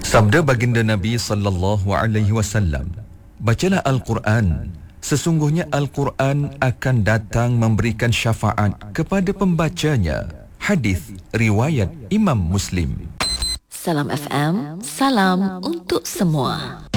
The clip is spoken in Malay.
Sabda baginda Nabi sallallahu alaihi wasallam, bacalah Al-Quran. Sesungguhnya Al-Quran akan datang memberikan syafaat kepada pembacanya. Hadis riwayat Imam Muslim. Salam FM, salam untuk semua.